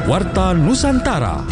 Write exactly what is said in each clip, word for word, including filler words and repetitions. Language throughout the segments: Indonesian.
Warta Nusantara.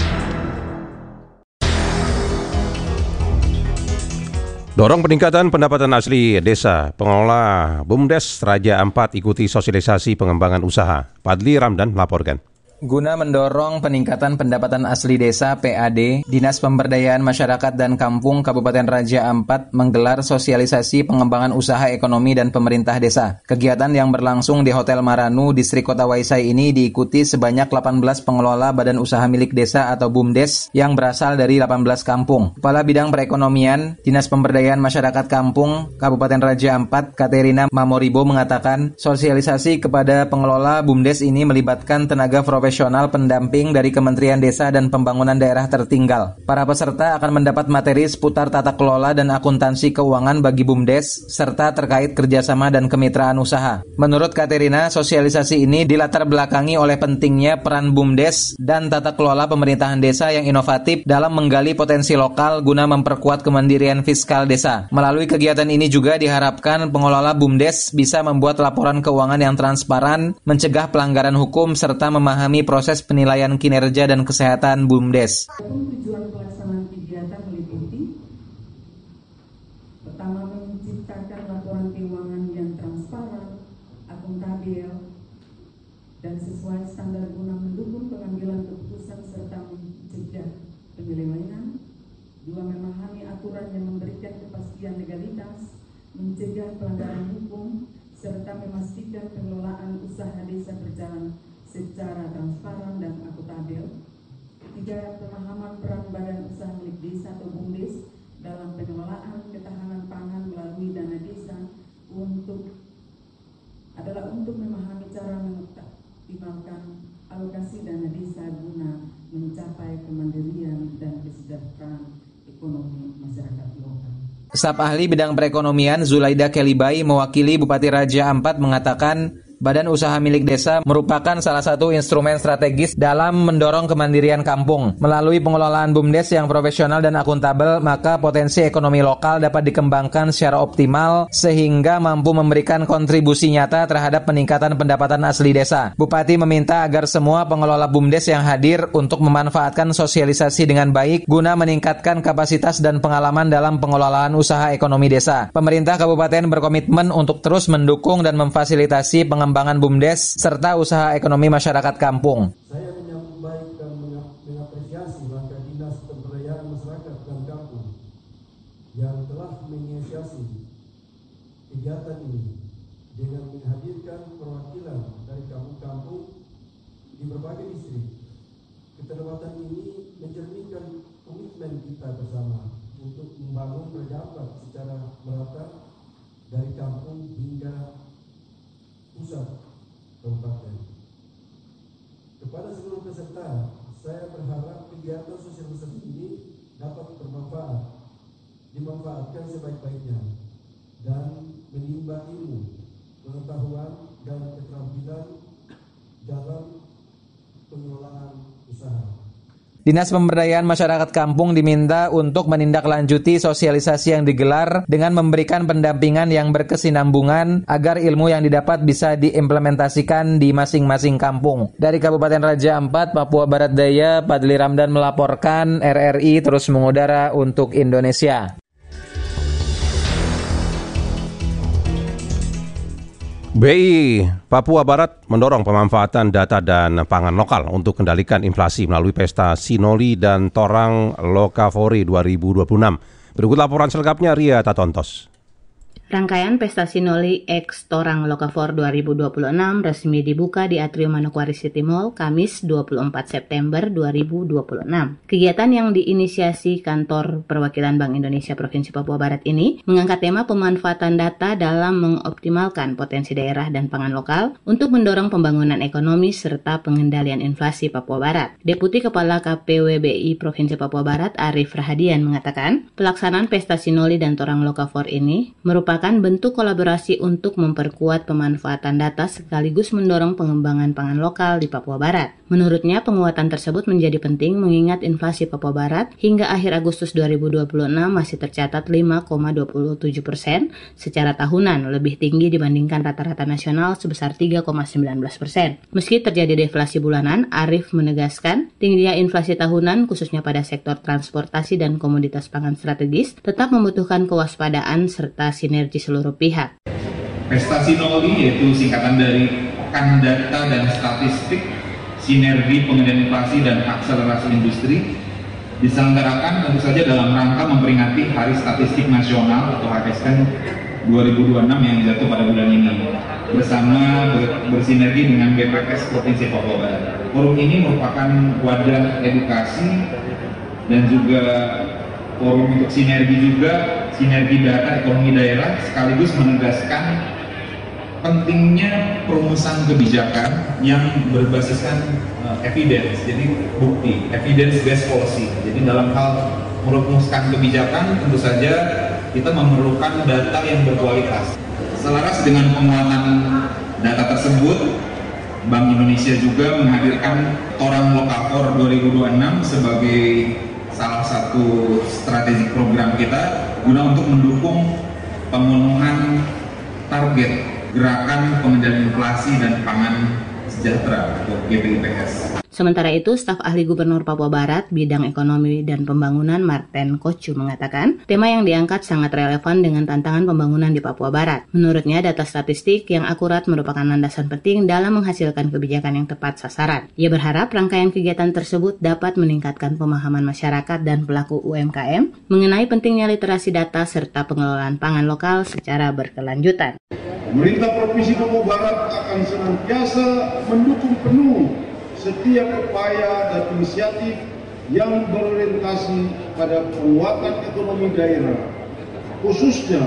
Dorong peningkatan pendapatan asli desa, pengelola BUMDes Raja Ampat ikuti sosialisasi pengembangan usaha. Fadli Ramdan melaporkan. Guna mendorong peningkatan pendapatan asli desa P A D, Dinas Pemberdayaan Masyarakat dan Kampung Kabupaten Raja Ampat menggelar sosialisasi pengembangan usaha ekonomi dan pemerintah desa. Kegiatan yang berlangsung di Hotel Maranu, Distrik Kota Waisai ini diikuti sebanyak delapan belas pengelola badan usaha milik desa atau BUMDes yang berasal dari delapan belas kampung. Kepala Bidang Perekonomian, Dinas Pemberdayaan Masyarakat Kampung Kabupaten Raja Ampat, Katerina Mamoribo mengatakan, sosialisasi kepada pengelola BUMDes ini melibatkan tenaga profesional profesional pendamping dari Kementerian Desa dan Pembangunan Daerah Tertinggal. Para peserta akan mendapat materi seputar tata kelola dan akuntansi keuangan bagi BUMDes, serta terkait kerjasama dan kemitraan usaha. Menurut Katerina, sosialisasi ini dilatar belakangi oleh pentingnya peran BUMDes dan tata kelola pemerintahan desa yang inovatif dalam menggali potensi lokal guna memperkuat kemandirian fiskal desa. Melalui kegiatan ini juga diharapkan pengelola BUMDes bisa membuat laporan keuangan yang transparan, mencegah pelanggaran hukum, serta memahami proses penilaian kinerja dan kesehatan BUMDes. Tujuan pelaksanaan kegiatan meliputi pertama, menciptakan laporan keuangan yang transparan, akuntabel, dan sesuai standar guna mendukung pengambilan keputusan serta mencegah penyelewengan. Dua, memahami aturan yang memberikan kepastian legalitas, mencegah pelanggaran hukum, serta memastikan pengelolaan usaha desa berjalan secara transparan dan akuntabel. Tiga, pemahaman peran badan usaha milik desa atau BUMDes dalam pengelolaan ketahanan pangan melalui dana desa untuk adalah untuk memahami cara mengoptimalkan alokasi dana desa guna mencapai kemandirian dan kesejahteraan ekonomi masyarakat lokal. Staf ahli bidang perekonomian Zulaida Kelibai mewakili Bupati Raja Ampat mengatakan, badan usaha milik desa merupakan salah satu instrumen strategis dalam mendorong kemandirian kampung. Melalui pengelolaan BUMDes yang profesional dan akuntabel, maka potensi ekonomi lokal dapat dikembangkan secara optimal sehingga mampu memberikan kontribusi nyata terhadap peningkatan pendapatan asli desa. Bupati meminta agar semua pengelola BUMDes yang hadir untuk memanfaatkan sosialisasi dengan baik guna meningkatkan kapasitas dan pengalaman dalam pengelolaan usaha ekonomi desa. Pemerintah kabupaten berkomitmen untuk terus mendukung dan memfasilitasi pengembangan pengembangan BUMDes serta usaha ekonomi masyarakat kampung. Saya menyambut baik dan mengapresiasi langkah Dinas Pemberdayaan Masyarakat dan Kampung yang telah menginisiasi kegiatan ini dengan menghadirkan perwakilan dari kampung-kampung di berbagai distrik. Keterlibatan ini mencerminkan komitmen kita bersama untuk membangun Raja Ampat secara merata dari kampung hingga pusat kabupaten. Kepada seluruh peserta, saya berharap kegiatan sosialisasi ini dapat bermanfaat, dimanfaatkan sebaik-baiknya, dan menimba ilmu, pengetahuan, dan keterampilan dalam pengelolaan usaha. Dinas Pemberdayaan Masyarakat Kampung diminta untuk menindaklanjuti sosialisasi yang digelar dengan memberikan pendampingan yang berkesinambungan agar ilmu yang didapat bisa diimplementasikan di masing-masing kampung. Dari Kabupaten Raja Ampat, Papua Barat Daya, Fadli Ramdan melaporkan. R R I terus mengudara untuk Indonesia. B I Papua Barat mendorong pemanfaatan data dan pangan lokal untuk kendalikan inflasi melalui pesta Sinoli dan Torang Lokavore dua ribu dua puluh enam. Berikut laporan selengkapnya Ria Tatontos. Rangkaian Pesta Sinoli X Torang Lokavore dua ribu dua puluh enam resmi dibuka di Atrium Manokwari City Mall Kamis dua puluh empat September dua ribu dua puluh enam. Kegiatan yang diinisiasi Kantor Perwakilan Bank Indonesia Provinsi Papua Barat ini mengangkat tema pemanfaatan data dalam mengoptimalkan potensi daerah dan pangan lokal untuk mendorong pembangunan ekonomi serta pengendalian inflasi Papua Barat. Deputi Kepala K P W B I Provinsi Papua Barat Arif Rahadian mengatakan, pelaksanaan Pesta Sinoli dan Torang Lokavore ini merupakan bentuk kolaborasi untuk memperkuat pemanfaatan data sekaligus mendorong pengembangan pangan lokal di Papua Barat. Menurutnya, penguatan tersebut menjadi penting mengingat inflasi Papua Barat hingga akhir Agustus dua ribu dua puluh enam masih tercatat lima koma dua puluh tujuh persen secara tahunan, lebih tinggi dibandingkan rata-rata nasional sebesar tiga koma sembilan belas persen. Meski terjadi deflasi bulanan, Arief menegaskan tingginya inflasi tahunan khususnya pada sektor transportasi dan komoditas pangan strategis tetap membutuhkan kewaspadaan serta sinergi seluruh pihak. Pesta Sinoli yaitu singkatan dari Pekan Data dan Statistik Sinergi Pengendalian Inflasi dan Akselerasi Industri diselenggarakan tentu saja dalam rangka memperingati Hari Statistik Nasional atau H S N dua ribu dua puluh enam yang jatuh pada bulan ini bersama bersinergi dengan B P S Provinsi Papua Barat. Forum ini merupakan wadah edukasi dan juga forum untuk sinergi juga, sinergi data ekonomi daerah sekaligus menegaskan pentingnya perumusan kebijakan yang berbasiskan uh, evidence, jadi bukti, evidence based policy. Jadi dalam hal merumuskan kebijakan tentu saja kita memerlukan data yang berkualitas. Selaras dengan penguatan data tersebut, Bank Indonesia juga menghadirkan Torang Lokafor dua ribu dua puluh enam sebagai salah satu strategi program kita guna untuk mendukung pemenuhan target Gerakan Pengendalian Inflasi dan Pangan Sejahtera atau G P I P S. Sementara itu, staf ahli Gubernur Papua Barat bidang ekonomi dan pembangunan Marten Kocu mengatakan tema yang diangkat sangat relevan dengan tantangan pembangunan di Papua Barat. Menurutnya, data statistik yang akurat merupakan landasan penting dalam menghasilkan kebijakan yang tepat sasaran. Ia berharap rangkaian kegiatan tersebut dapat meningkatkan pemahaman masyarakat dan pelaku U M K M mengenai pentingnya literasi data serta pengelolaan pangan lokal secara berkelanjutan. Pemerintah Provinsi Papua Barat akan senantiasa mendukung penuh setiap upaya dan inisiatif yang berorientasi pada penguatan ekonomi daerah, khususnya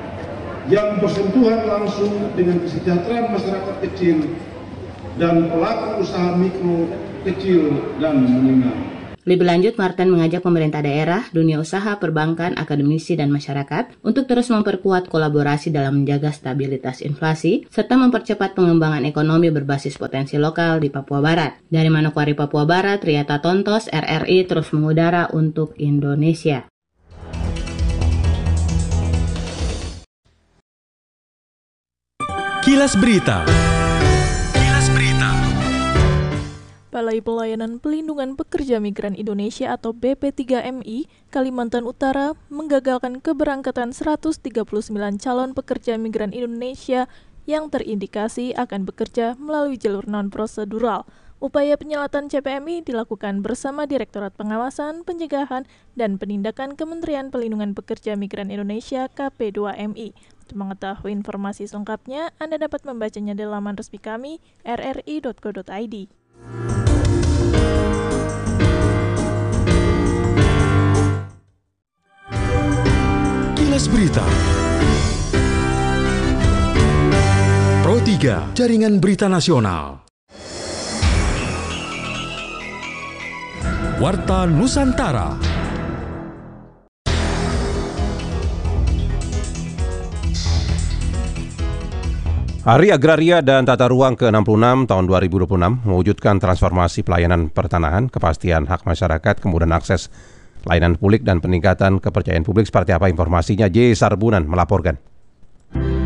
yang bersentuhan langsung dengan kesejahteraan masyarakat kecil dan pelaku usaha mikro, kecil, dan menengah. Lebih lanjut, Marten mengajak pemerintah daerah, dunia usaha, perbankan, akademisi, dan masyarakat untuk terus memperkuat kolaborasi dalam menjaga stabilitas inflasi, serta mempercepat pengembangan ekonomi berbasis potensi lokal di Papua Barat. Dari Manokwari, Papua Barat, Riyata Tontos, R R I terus mengudara untuk Indonesia. Kilas Berita. Balai Pelayanan Pelindungan Pekerja Migran Indonesia atau B P tiga M I Kalimantan Utara menggagalkan keberangkatan seratus tiga puluh sembilan calon pekerja migran Indonesia yang terindikasi akan bekerja melalui jalur non-prosedural. Upaya penyelatan C P M I dilakukan bersama Direktorat Pengawasan, Pencegahan, dan Penindakan Kementerian Pelindungan Pekerja Migran Indonesia K P dua M I. Untuk mengetahui informasi selengkapnya, Anda dapat membacanya di laman resmi kami r r i dot co dot i d. Kilas Berita. Pro tiga, Jaringan Berita Nasional. Warta Nusantara. Hari Agraria dan Tata Ruang ke enam puluh enam tahun dua ribu dua puluh enam mewujudkan transformasi pelayanan pertanahan, kepastian hak masyarakat, kemudahan akses layanan publik dan peningkatan kepercayaan publik. Seperti apa informasinya? J. Sarbunan melaporkan.